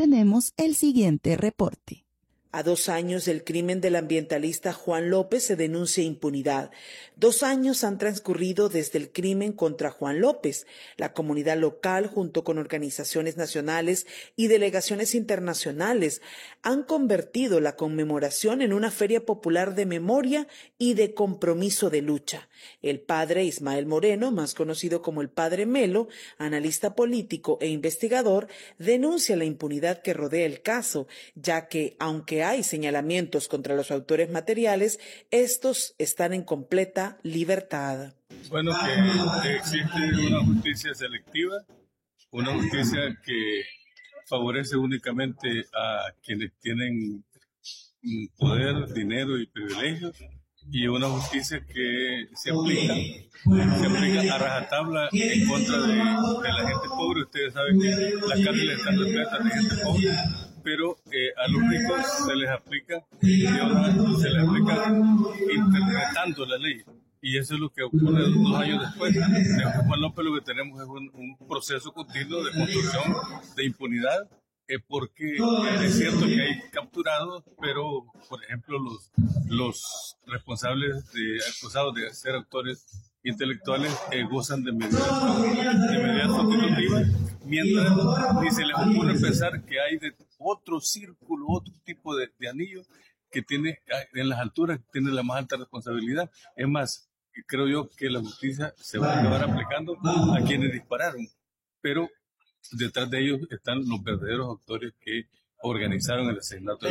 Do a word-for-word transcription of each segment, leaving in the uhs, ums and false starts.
tenemos el siguiente reporte. A dos años del crimen del ambientalista Juan López se denuncia impunidad. Dos años han transcurrido desde el crimen contra Juan López. La comunidad local, junto con organizaciones nacionales y delegaciones internacionales, han convertido la conmemoración en una feria popular de memoria y de compromiso de lucha. El padre Ismael Moreno, más conocido como el padre Melo, analista político e investigador, denuncia la impunidad que rodea el caso, ya que, aunque hay señalamientos contra los autores materiales, estos están en completa libertad. Bueno, que existe una justicia selectiva, una justicia que favorece únicamente a quienes tienen poder, dinero y privilegios, y una justicia que se aplica, se aplica a rajatabla en contra de, de la gente pobre. Ustedes saben que las cárceles están repletas de gente pobre, pero eh, a los ricos se les aplica, se les aplica interpretando la ley. Y eso es lo que ocurre dos años después. De Juan López lo que tenemos es un, un proceso continuo de construcción de impunidad, eh, porque eh, es cierto que hay capturados, pero, por ejemplo, los, los responsables de, acusados de ser autores intelectuales eh, gozan de medidas, de medidas sustitutivas, mientras ni se les ocurre pensar que hay de otro círculo, otro tipo de, de anillo que tiene en las alturas, tiene la más alta responsabilidad. Es más, creo yo que la justicia se va a acabar aplicando a quienes dispararon, pero detrás de ellos están los verdaderos autores que organizaron el asesinato.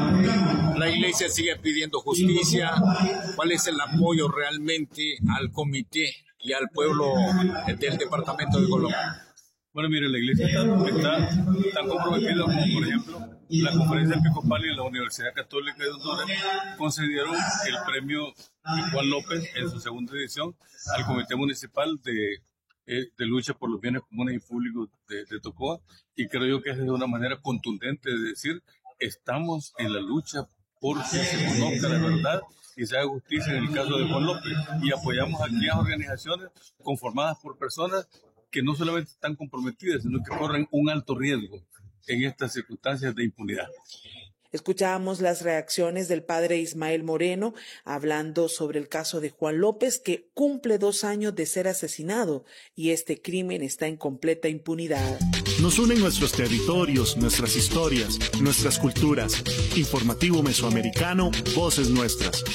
La iglesia sigue pidiendo justicia. ¿Cuál es el apoyo realmente al comité y al pueblo del departamento de Colombia? Bueno, mire, la iglesia está, está tan comprometida como, por ejemplo, la Conferencia Episcopal y la Universidad Católica de Honduras concedieron el premio Juan López en su segunda edición al Comité Municipal de, eh, de Lucha por los Bienes Comunes y Públicos de, de Tocoa, y creo yo que es de una manera contundente de decir, estamos en la lucha por que se conozca la verdad y se haga justicia en el caso de Juan López, y apoyamos a aquellas organizaciones conformadas por personas que no solamente están comprometidas, sino que corren un alto riesgo en estas circunstancias de impunidad. Escuchábamos las reacciones del padre Ismael Moreno hablando sobre el caso de Juan López, que cumple dos años de ser asesinado y este crimen está en completa impunidad. Nos unen nuestros territorios, nuestras historias, nuestras culturas. Informativo Mesoamericano, Voces Nuestras.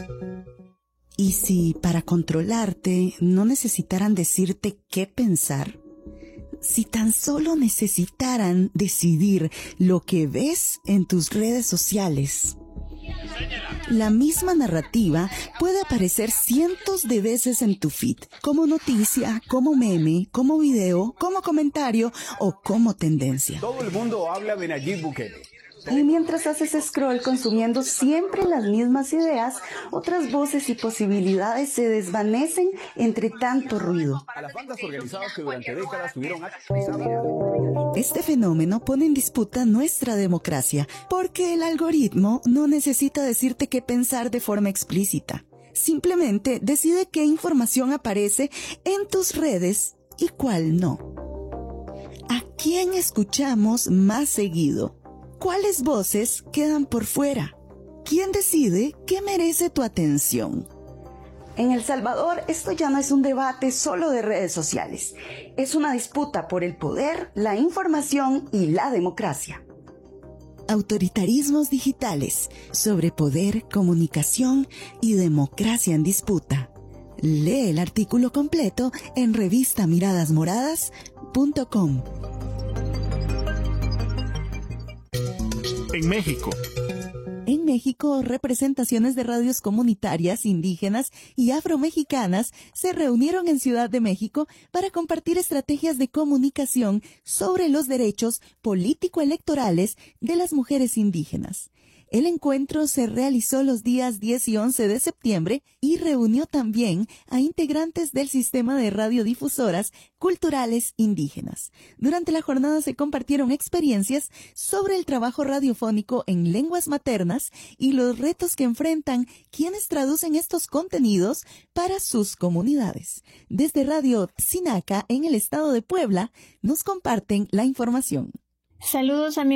¿Y si para controlarte no necesitaran decirte qué pensar? Si tan solo necesitaran decidir lo que ves en tus redes sociales. La misma narrativa puede aparecer cientos de veces en tu feed, como noticia, como meme, como video, como comentario o como tendencia. Todo el mundo habla de Nayib Bukele. Y mientras haces scroll consumiendo siempre las mismas ideas, otras voces y posibilidades se desvanecen entre tanto ruido. A las bandas organizadas que durante décadas tuvieron actos. Este fenómeno pone en disputa nuestra democracia, porque el algoritmo no necesita decirte qué pensar de forma explícita. Simplemente decide qué información aparece en tus redes y cuál no. ¿A quién escuchamos más seguido? ¿Cuáles voces quedan por fuera? ¿Quién decide qué merece tu atención? En El Salvador, esto ya no es un debate solo de redes sociales. Es una disputa por el poder, la información y la democracia. Autoritarismos digitales, sobre poder, comunicación y democracia en disputa. Lee el artículo completo en revista miradas moradas punto com. En México. En México, representaciones de radios comunitarias, indígenas y afromexicanas se reunieron en Ciudad de México para compartir estrategias de comunicación sobre los derechos político-electorales de las mujeres indígenas. El encuentro se realizó los días diez y once de septiembre y reunió también a integrantes del sistema de radiodifusoras culturales indígenas. Durante la jornada se compartieron experiencias sobre el trabajo radiofónico en lenguas maternas y los retos que enfrentan quienes traducen estos contenidos para sus comunidades. Desde Radio Sinaca, en el estado de Puebla, nos comparten la información. Saludos, amigos.